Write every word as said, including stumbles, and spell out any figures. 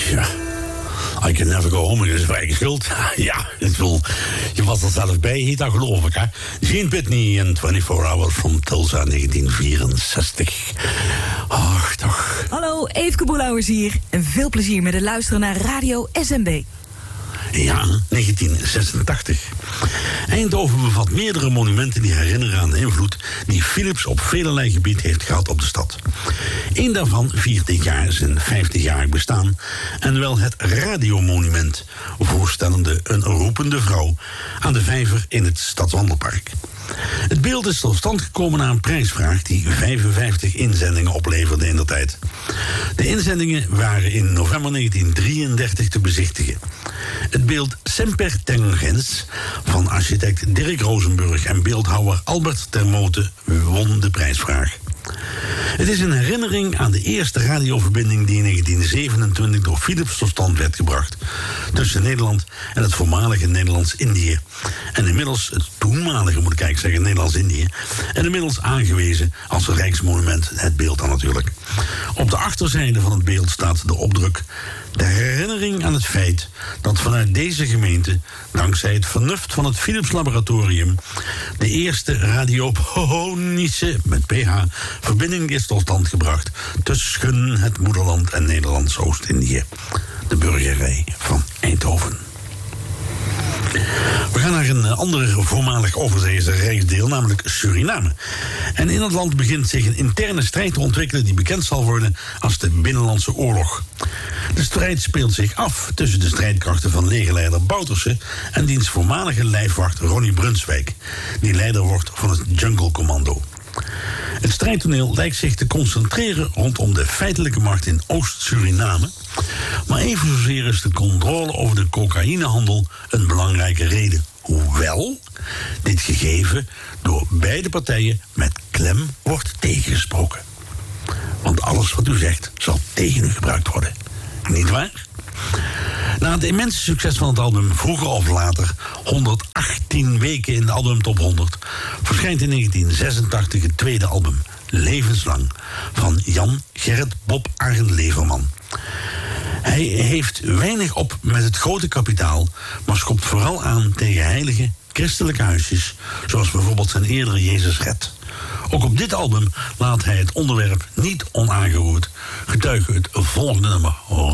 Ja. I Can Never Go Home is eigen schuld. Ja, ik wil, je was er zelf bij, heet dat geloof ik, hè. Gene Pitney en twenty-four hours from Tulsa, negentien vierenzestig. Ach, toch. Hallo, Eefke Boelhouwers hier. En veel plezier met het luisteren naar Radio S M B. Ja, negentien zesentachtig. Eindhoven bevat meerdere monumenten die herinneren aan de invloed die Philips op velelei gebied heeft gehad op de stad. Eén daarvan viert dit jaar zijn vijftigjarig bestaan en wel het radiomonument, voorstellende een roepende vrouw aan de vijver in het Stadswandelpark. Het beeld is tot stand gekomen na een prijsvraag die vijfenvijftig inzendingen opleverde in de tijd. De inzendingen waren in november negentien drieëndertig te bezichtigen. Het beeld Semper Tengens van architect Dirk Rosenburg en beeldhouwer Albert Termote won de prijsvraag. Het is een herinnering aan de eerste radioverbinding die in negentien zevenentwintig door Philips tot stand werd gebracht tussen Nederland en het voormalige Nederlands-Indië. En inmiddels het toenmalige, moet ik eigenlijk zeggen, Nederlands-Indië. En inmiddels aangewezen als rijksmonument, het beeld dan natuurlijk. Op de achterzijde van het beeld staat de opdruk: de herinnering aan het feit dat vanuit deze gemeente, dankzij het vernuft van het Philips Laboratorium, de eerste radiofonische, met ph, verbinding is tot stand gebracht tussen het moederland en Nederlands Oost-Indië. De burgerij van Eindhoven. We gaan naar een andere voormalig overzeese rijksdeel, namelijk Suriname. En in het land begint zich een interne strijd te ontwikkelen die bekend zal worden als de Binnenlandse Oorlog. De strijd speelt zich af tussen de strijdkrachten van legerleider Bouterse en diens voormalige lijfwacht Ronnie Brunswijk, die leider wordt van het Jungle Commando. Het strijdtoneel lijkt zich te concentreren rondom de feitelijke macht in Oost-Suriname, maar evenzozeer is de controle over de cocaïnehandel een belangrijke reden. Hoewel dit gegeven door beide partijen met klem wordt tegengesproken. Want alles wat u zegt zal tegen u gebruikt worden. Niet waar? Na het immense succes van het album Vroeger of Later, honderdachttien weken in de albumtop honderd, verschijnt in negentien zesentachtig het tweede album, Levenslang, van Jan Gerrit Bob Arend Leverman. Hij heeft weinig op met het grote kapitaal, maar schopt vooral aan tegen heilige christelijke huisjes, zoals bijvoorbeeld zijn eerdere Jezus Red. Ook op dit album laat hij het onderwerp niet onaangeroerd, getuige het volgende nummer.